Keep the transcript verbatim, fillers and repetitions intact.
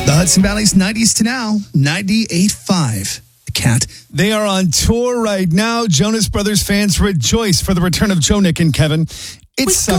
The Hudson Valley's nineties to now, ninety-eight point five. The Cat. They are on tour right now. Jonas Brothers fans rejoice for the return of Joe, Nick, and Kevin. It's